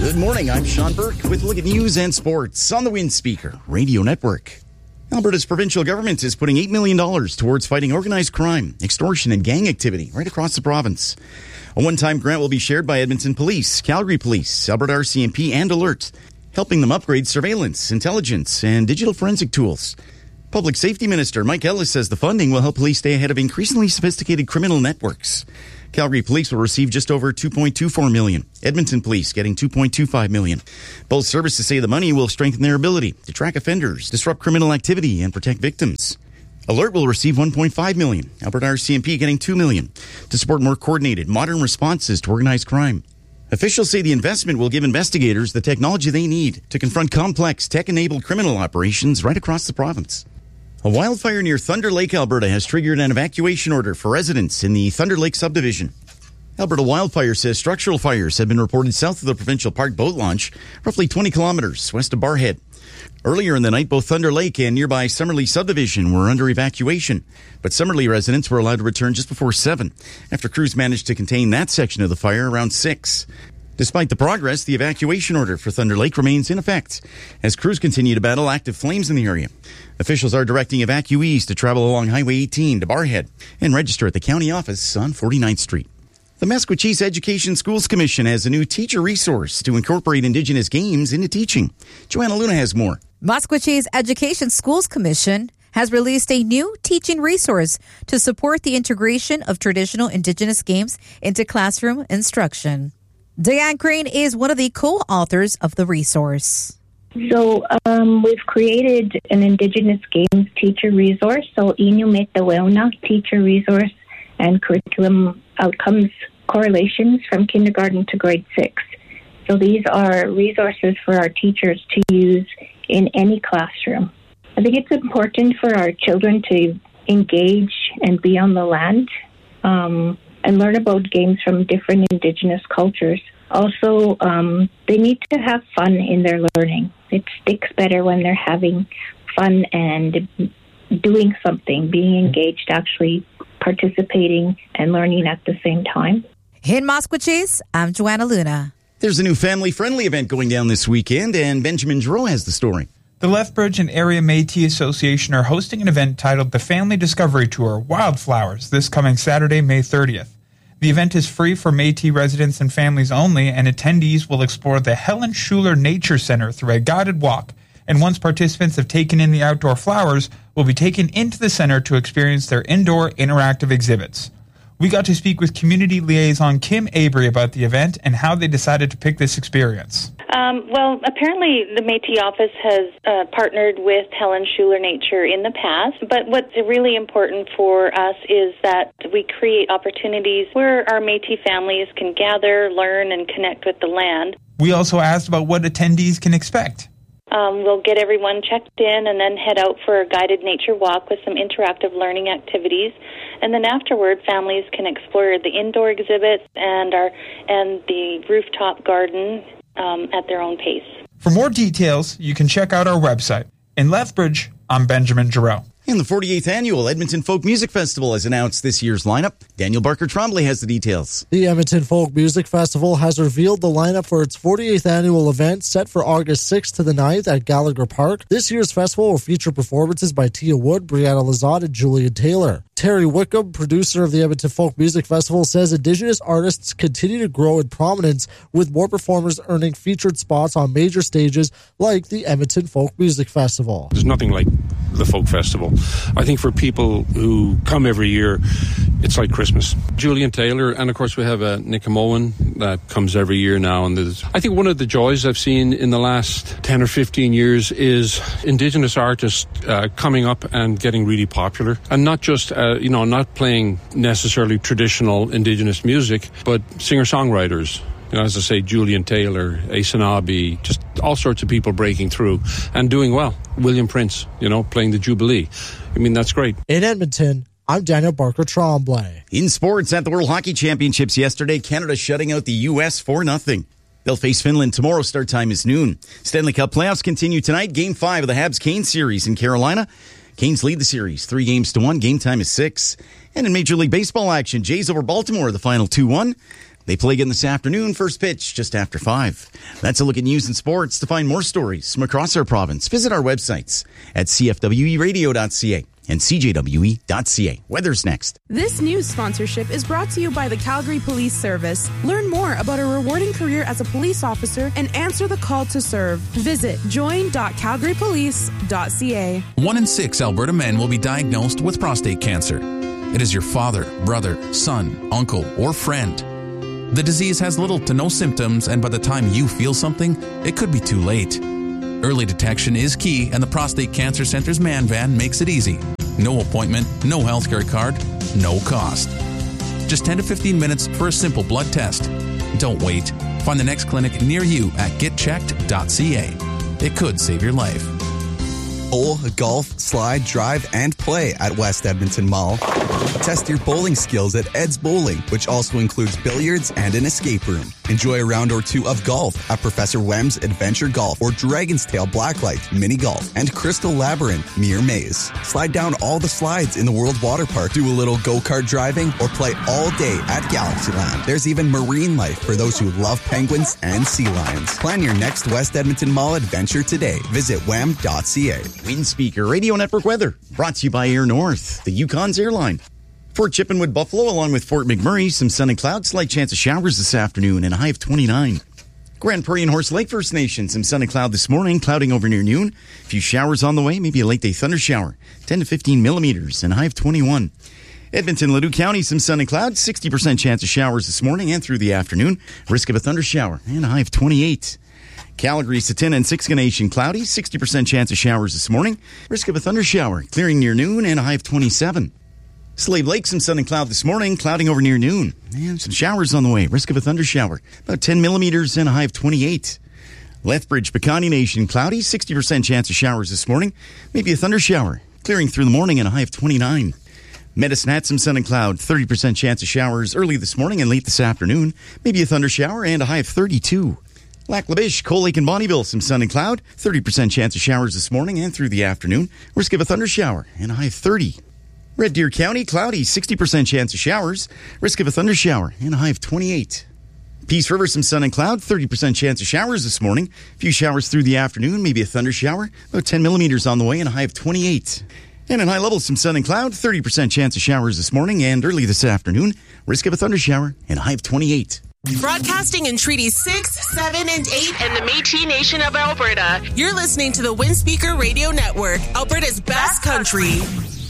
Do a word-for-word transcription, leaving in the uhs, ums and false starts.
Good morning, I'm Sean Burke with a look at news and sports on the Wind Speaker Radio Network. Alberta's provincial government is putting eight million dollars towards fighting organized crime, extortion, and gang activity right across the province. A one-time grant will be shared by Edmonton Police, Calgary Police, Alberta R C M P, and Alert, helping them upgrade surveillance, intelligence, and digital forensic tools. Public Safety Minister Mike Ellis says the funding will help police stay ahead of increasingly sophisticated criminal networks. Calgary Police will receive just over two point two four million dollars. Edmonton Police getting two point two five million dollars. Both services say the money will strengthen their ability to track offenders, disrupt criminal activity, and protect victims. Alert will receive one point five million dollars. Alberta R C M P getting two million dollars to support more coordinated, modern responses to organized crime. Officials say the investment will give investigators the technology they need to confront complex, tech-enabled criminal operations right across the province. A wildfire near Thunder Lake, Alberta, has triggered an evacuation order for residents in the Thunder Lake subdivision. Alberta Wildfire says structural fires have been reported south of the provincial park boat launch, roughly twenty kilometers west of Barhead. Earlier in the night, both Thunder Lake and nearby Summerlee subdivision were under evacuation, but Summerlee residents were allowed to return just before seven, after crews managed to contain that section of the fire around six. Despite the progress, the evacuation order for Thunder Lake remains in effect as crews continue to battle active flames in the area. Officials are directing evacuees to travel along Highway eighteen to Barhead and register at the county office on forty-ninth Street. The Maskwacis Education Schools Commission has a new teacher resource to incorporate Indigenous games into teaching. Joanna Luna has more. Maskwacis Education Schools Commission has released a new teaching resource to support the integration of traditional Indigenous games into classroom instruction. Diane Crane is one of the co-authors of the resource. So um, we've created an Indigenous Games teacher resource, so Innu Metawelna teacher resource and curriculum outcomes correlations from kindergarten to grade six. So these are resources for our teachers to use in any classroom. I think it's important for our children to engage and be on the land um, and learn about games from different Indigenous cultures. Also, um, they need to have fun in their learning. It sticks better when they're having fun and doing something, being engaged, actually participating and learning at the same time. In Maskwacis, I'm Joanna Luna. There's a new family-friendly event going down this weekend, and Benjamin Giroux has the story. The Lethbridge and Area Métis Association are hosting an event titled the Family Discovery Tour Wildflowers this coming Saturday, May thirtieth. The event is free for Métis residents and families only, and attendees will explore the Helen Schuler Nature Center through a guided walk. And once participants have taken in the outdoor flowers, will be taken into the center to experience their indoor interactive exhibits. We got to speak with community liaison Kim Avery about the event and how they decided to pick this experience. Um, well, apparently the Métis office has uh, partnered with Helen Schuler Nature in the past, but what's really important for us is that we create opportunities where our Métis families can gather, learn, and connect with the land. We also asked about what attendees can expect. Um, we'll get everyone checked in and then head out for a guided nature walk with some interactive learning activities. And then afterward, families can explore the indoor exhibits and our and the rooftop garden um, at their own pace. For more details, you can check out our website. In Lethbridge, I'm Benjamin Giroux. And the forty-eighth Annual Edmonton Folk Music Festival has announced this year's lineup. Daniel Barker-Tremblay has the details. The Edmonton Folk Music Festival has revealed the lineup for its forty-eighth annual event set for August sixth to the ninth at Gallagher Park. This year's festival will feature performances by Tia Wood, Brianna Lazat, and Julian Taylor. Terry Wickham, producer of the Edmonton Folk Music Festival, says Indigenous artists continue to grow in prominence, with more performers earning featured spots on major stages like the Edmonton Folk Music Festival. There's nothing like the Folk Festival. I think for people who come every year, it's like Christmas. Julian Taylor, and of course we have uh, Nick Moen that comes every year now. And I think one of the joys I've seen in the last ten or fifteen years is Indigenous artists uh, coming up and getting really popular, and not just uh, you know, not playing necessarily traditional Indigenous music, but singer-songwriters. You know, as I say, Julian Taylor, Asanabi, just all sorts of people breaking through and doing well. William Prince, you know, playing the Jubilee. I mean, that's great. In Edmonton, I'm Daniel Barker-Tremblay. In sports, at the World Hockey Championships yesterday, Canada shutting out the U S four nothing. They'll face Finland tomorrow. Start time is noon. Stanley Cup playoffs continue tonight. Game five of the Habs-Canes series in Carolina. Canes lead the series three games to one. Game time is six. And in Major League Baseball action, Jays over Baltimore, the final two one. They play again this afternoon, first pitch just after five. That's a look at news and sports. To find more stories from across our province, visit our websites at c f w e radio dot c a and c j w e dot c a. Weather's next. This news sponsorship is brought to you by the Calgary Police Service. Learn more about a rewarding career as a police officer and answer the call to serve. Visit join dot calgary police dot c a. One in six Alberta men will be diagnosed with prostate cancer. It is your father, brother, son, uncle, or friend. The disease has little to no symptoms, and by the time you feel something, it could be too late. Early detection is key, and the Prostate Cancer Center's Man Van makes it easy. No appointment, no healthcare card, no cost. Just ten to fifteen minutes for a simple blood test. Don't wait. Find the next clinic near you at get checked dot c a. It could save your life. Bowl, golf, slide, drive, and play at West Edmonton Mall. Test your bowling skills at Ed's Bowling, which also includes billiards and an escape room. Enjoy a round or two of golf at Professor Wem's Adventure Golf or Dragon's Tail Blacklight Mini Golf and Crystal Labyrinth Mere Maze. Slide down all the slides in the World Water Park, do a little go-kart driving, or play all day at Galaxyland. There's even marine life for those who love penguins and sea lions. Plan your next West Edmonton Mall adventure today. Visit wem dot c a. Wind Speaker Radio Network weather brought to you by Air North, the Yukon's airline. Fort Chippenwood, Buffalo, along with Fort McMurray, some sun and clouds, slight chance of showers this afternoon, and a high of twenty-nine. Grand Prairie and Horse Lake First Nation, some sun and cloud this morning, clouding over near noon. A few showers on the way, maybe a late day thunder shower, ten to fifteen millimeters, and a high of twenty-one. Edmonton, Ladue County, some sun and clouds, sixty percent chance of showers this morning and through the afternoon. Risk of a thunder shower, and a high of twenty-eight. Calgary, Sutton, and Siksika Nation, cloudy, sixty percent chance of showers this morning. Risk of a thunder shower, clearing near noon, and a high of twenty-seven. Slave Lake, some sun and cloud this morning, clouding over near noon. And some showers on the way, risk of a thunder shower, about ten millimeters, and a high of twenty-eight. Lethbridge, Piikani Nation, cloudy, sixty percent chance of showers this morning. Maybe a thunder shower, clearing through the morning, and a high of twenty-nine. Medicine Hat, some sun and cloud, thirty percent chance of showers early this morning and late this afternoon. Maybe a thunder shower, and a high of thirty-two. Lac La Biche, Cold Lake, and Bonnyville, some sun and cloud, thirty percent chance of showers this morning and through the afternoon. Risk of a thunder shower, and a high of thirty. Red Deer County, cloudy, sixty percent chance of showers. Risk of a thunder shower, and a high of twenty-eight. Peace River, some sun and cloud, thirty percent chance of showers this morning. A few showers through the afternoon, maybe a thunder shower, about ten millimeters on the way, and a high of twenty-eight. And in high level, some sun and cloud, thirty percent chance of showers this morning and early this afternoon. Risk of a thunder shower, and a high of twenty-eight. Broadcasting in Treaties six, seven, and eight and the Métis Nation of Alberta. You're listening to the Windspeaker Radio Network, Alberta's best country.